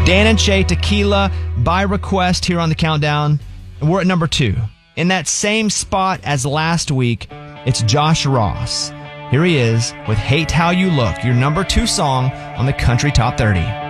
Dan and Shay, Tequila, by request here on the Countdown. And we're at number 2. In that same spot as last week, it's Josh Ross. Here he is with Hate How You Look, your number 2 song on the Country Top 30.